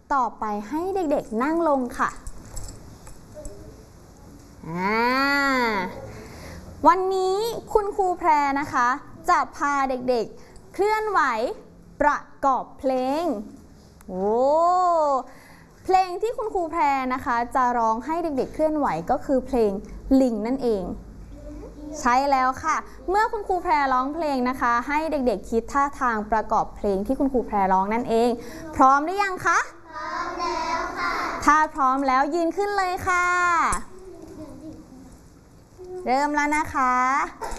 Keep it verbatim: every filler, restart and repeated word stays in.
ต่อไปให้เด็กๆนั่งลงค่ะวันนี้คุณครูแพรนะคะจะพาเด็กๆเคลื่อนไหวประกอบเพลงโอ้เพลงที่คุณครูแพรนะคะจะร้องให้เด็กๆเคลื่อนไหวก็คือเพลงลิงนั่นเองใช่แล้วค่ะเมื่อคุณครูแพรร้องเพลงนะคะให้เด็กๆคิดท่าทางประกอบเพลงที่คุณครูแพรร้องนั่นเองพร้อมหรือยังคะพร้อมแล้วค่ะถ้าพร้อมแล้วยืนขึ้นเลยค่ะเริ่มแล้วนะคะ